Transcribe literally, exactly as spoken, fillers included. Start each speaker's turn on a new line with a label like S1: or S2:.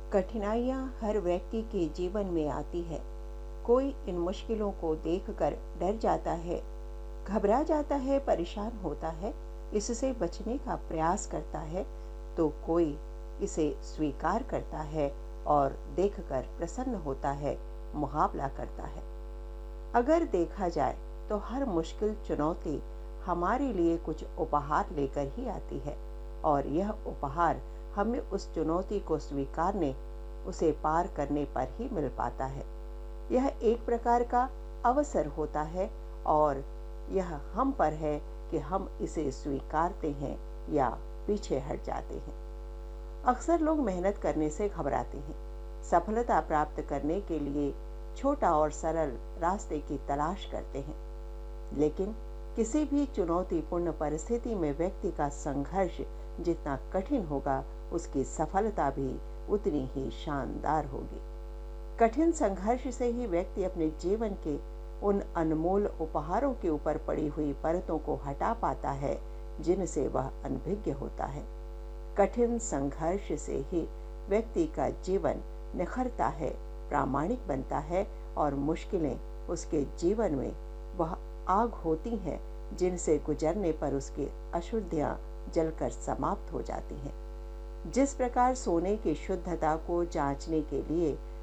S1: कठिनाइयाँ हर व्यक्ति के जीवन में आती है। कोई इन मुश्किलों को देखकर डर जाता है, घबरा जाता है, परेशान होता है, इससे बचने का प्रयास करता है, तो कोई इसे स्वीकार करता है और देखकर प्रसन्न होता है, मुकाबला करता है। अगर देखा जाए तो हर मुश्किल चुनौती हमारे लिए कुछ उपहार लेकर ही आती है और यह उपहार हमें उस चुनौती को स्वीकारने, उसे पार करने पर ही मिल पाता है। यह एक प्रकार का अवसर होता है और यह हम पर है कि हम इसे स्वीकारते हैं या पीछे हट जाते हैं। अक्सर लोग मेहनत करने से घबराते हैं, सफलता प्राप्त करने के लिए छोटा और सरल रास्ते की तलाश करते हैं। लेकिन किसी भी चुनौतीपूर्ण परिस्थिति में व्यक्ति का संघर्ष जितना कठिन होगा, उसकी सफलता भी उतनी ही शानदार होगी। कठिन संघर्ष से ही व्यक्ति अपने जीवन के उन अनमोल उपहारों के ऊपर पड़ी हुई परतों को हटा पाता है, जिनसे वह अनभिज्ञ होता है। कठिन संघर्ष से ही व्यक्ति का जीवन निखरता है, प्रामाणिक बनता है और मुश्किलें उसके जीवन में वह आग होती हैं जिनसे गुजरने पर उसकी अशुद्धियां जलकर समाप्त हो जाती हैं। जिस प्रकार सोने की शुद्धता को जांचने के लिए